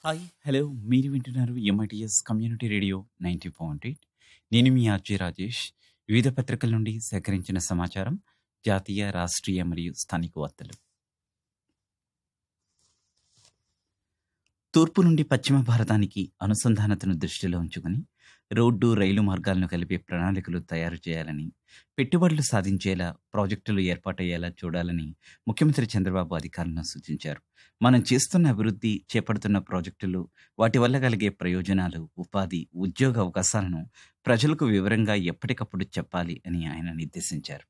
Hi! Hello! మీరు వింటున్నారు MITS community radio 90.8. నేను మీ ఆర్‌జే రాజేష్. వివిధ పత్రికల నుండి సేకరించిన సమాచారం, జాతీయ, రాష్ట్రీయ మరియు స్థానిక వార్తలు. తూర్పు నుండి పశ్చిమ భారతానికి అనుసంధానతను దృష్టిలో ఉంచుకుని రోడ్డు, రైలు మార్గాలను కలిపే ప్రణాళికలు తయారు చేయాలని, పెట్టుబడులు సాధించేలా ప్రాజెక్టులు ఏర్పాటయ్యేలా చూడాలని ముఖ్యమంత్రి చంద్రబాబు అధికారులను సూచించారు. మనం చేస్తున్న అభివృద్ధి, చేపడుతున్న ప్రాజెక్టులు, వాటి వల్ల కలిగే ప్రయోజనాలు, ఉపాధి, ఉద్యోగ అవకాశాలను ప్రజలకు వివరంగా ఎప్పటికప్పుడు చెప్పాలి అని ఆయన నిర్దేశించారు.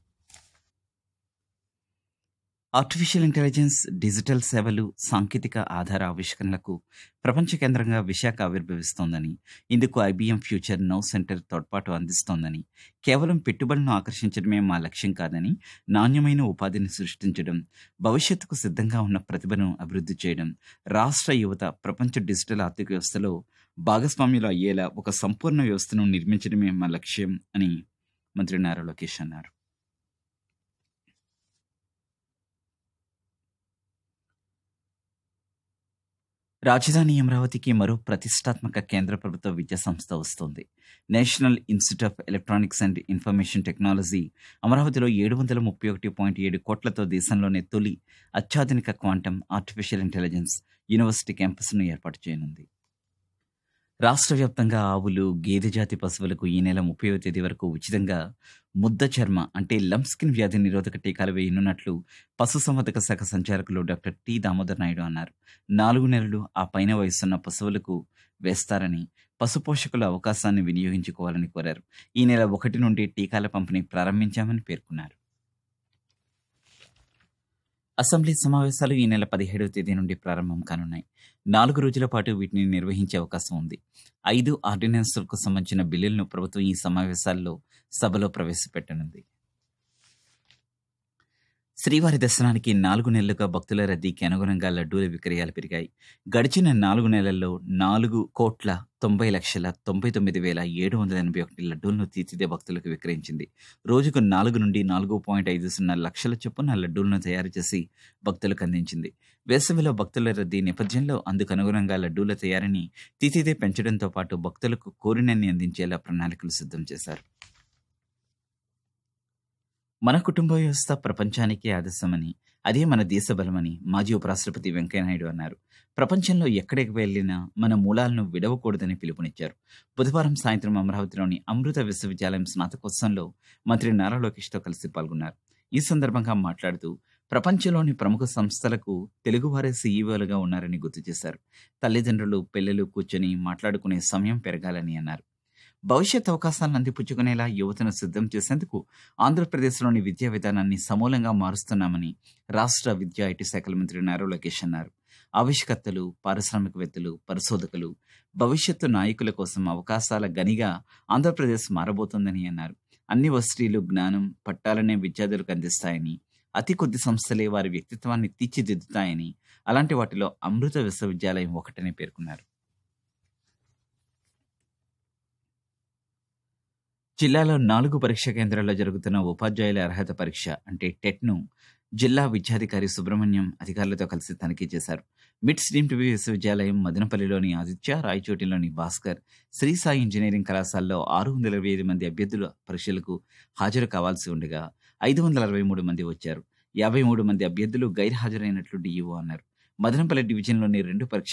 ఆర్టిఫిషియల్ ఇంటెలిజెన్స్, డిజిటల్ సేవలు, సాంకేతిక ఆధార ఆవిష్కరణలకు ప్రపంచ కేంద్రంగా విశాఖ ఆవిర్భవిస్తోందని, ఇందుకు ఐబీఎం ఫ్యూచర్ నౌ సెంటర్ తోడ్పాటు అందిస్తోందని, కేవలం పెట్టుబడులను ఆకర్షించడమే మా లక్ష్యం కాదని, నాణ్యమైన ఉపాధిని సృష్టించడం, భవిష్యత్తుకు సిద్ధంగా ఉన్న ప్రతిభను అభివృద్ధి చేయడం, రాష్ట్ర యువత ప్రపంచ డిజిటల్ ఆర్థిక వ్యవస్థలో భాగస్వామ్యులు అయ్యేలా ఒక సంపూర్ణ వ్యవస్థను నిర్మించడమే మా లక్ష్యం అని మంత్రి నారా లోకేష్ అన్నారు. రాజధాని అమరావతికి మరో ప్రతిష్టాత్మక కేంద్ర ప్రభుత్వ విద్యా సంస్థ వస్తోంది. National institute of electronics and information technology అమరావతిలో 731.7 కోట్లతో దేశంలోనే తొలి అత్యాధునిక క్వాంటం ఆర్టిఫిషియల్ ఇంటెలిజెన్స్ యూనివర్సిటీ క్యాంపస్ను ఏర్పాటు చేయనుంది. రాష్ట్ర వ్యాప్తంగా ఆవులు, గేదె జాతి పశువులకు ఈ నెల 30వ తేదీ వరకు ఉచితంగా ముద్ద చర్మ అంటే లంప్స్కిన్ వ్యాధి నిరోధక టీకాలు వేయనున్నట్లు పశుసంవర్ధక శాఖ సంచాలకులు డాక్టర్ టి దామోదర్ నాయుడు అన్నారు. 4 నెలలు ఆ పైన వయసున్న పశువులకు వేస్తారని, పశు పోషకుల అవకాశాన్ని వినియోగించుకోవాలని కోరారు. ఈ నెల 1 నుండి టీకాల పంపిణీ ప్రారంభించామని పేర్కొన్నారు. అసెంబ్లీ సమావేశాలు ఈ నెల 17వ తేదీ నుండి ప్రారంభం కానున్నాయి. 4 రోజుల పాటు వీటిని నిర్వహించే అవకాశం ఉంది. 5 ఆర్డినెన్సులకు సంబంధించిన బిల్లులను ప్రభుత్వం ఈ సమావేశాల్లో సభలో ప్రవేశపెట్టనుంది. శ్రీవారి దర్శనానికి 4 నెలలుగా భక్తుల రద్దీకి అనుగుణంగా లడ్డూల విక్రయాలు పెరిగాయి. గడిచిన 4 నెలల్లో 4,90,99,781 లడ్డూలను తీర్చిదే భక్తులకు విక్రయించింది. రోజుకు 4 నుండి 4.50 లక్షల చొప్పున లడ్డూలను తయారు చేసి భక్తులకు అందించింది. వేసవిలో భక్తుల రద్దీ నేపథ్యంలో అందుకు అనుగుణంగా లడ్డూల తయారీని తీర్చిదే పెంచడంతో పాటు భక్తులకు కోరినన్ని అందించేలా ప్రణాళికలు సిద్ధం చేశారు. మన కుటుంబ వ్యవస్థ ప్రపంచానికే ఆదర్శమని, అదే మన దేశ బలమని మాజీ ఉపరాష్ట్రపతి వెంకయ్యనాయుడు అన్నారు. ప్రపంచంలో ఎక్కడికి వెళ్లినా మన మూలాలను విడవకూడదని పిలుపునిచ్చారు. బుధవారం సాయంత్రం అమరావతిలోని అమృత విశ్వవిద్యాలయం స్నాతకోత్సవంలో మంత్రి నారా లోకేష్తో కలిసి పాల్గొన్నారు. ఈ సందర్భంగా మాట్లాడుతూ ప్రపంచంలోని ప్రముఖ సంస్థలకు తెలుగువారే సీఈఓలుగా ఉన్నారని గుర్తు చేశారు. తల్లిదండ్రులు, పిల్లలు కూర్చొని మాట్లాడుకునే సమయం పెరగాలని అన్నారు. భవిష్యత్ అవకాశాలను అందిపుచ్చుకునేలా యువతను సిద్ధం చేసేందుకు ఆంధ్రప్రదేశ్లోని విద్యా విధానాన్ని సమూలంగా మారుస్తున్నామని రాష్ట్ర విద్యా ఐటీ శాఖల మంత్రి నారా లోకేష్ అన్నారు. ఆవిష్కర్తలు, పారిశ్రామికవేత్తలు, పరిశోధకులు, భవిష్యత్తు నాయకుల కోసం అవకాశాల గనిగా ఆంధ్రప్రదేశ్ మారబోతోందని అన్నారు. అన్ని వర్సిటీలు జ్ఞానం, పట్టాలనే విద్యార్థులకు అందిస్తాయని, అతి కొద్ది సంస్థలే వారి వ్యక్తిత్వాన్ని తీర్చిదిద్దుతాయని, అలాంటి వాటిలో అమృత విశ్వవిద్యాలయం ఒకటని పేర్కొన్నారు. జిల్లాలో 4 పరీక్షా కేంద్రాల్లో జరుగుతున్న ఉపాధ్యాయుల అర్హత పరీక్ష అంటే టెట్‌ను జిల్లా విద్యాధికారి సుబ్రహ్మణ్యం అధికారులతో కలిసి తనిఖీ చేశారు. మిట్స్ డీమ్డ్ టు బి విశ్వవిద్యాలయం, మదనపల్లిలోని ఆదిత్య, రాయచోటిలోని భాస్కర్, శ్రీ సాయి ఇంజనీరింగ్ కళాశాలలో 625 మంది అభ్యర్థులు పరీక్షలకు హాజరు కావాల్సి ఉండగా 563 మంది వచ్చారు. 53 మంది అభ్యర్థులు గైర్హాజరైనట్లు డీఈఓ అన్నారు. మదనపల్లి డివిజన్లోని 2 పరీక్ష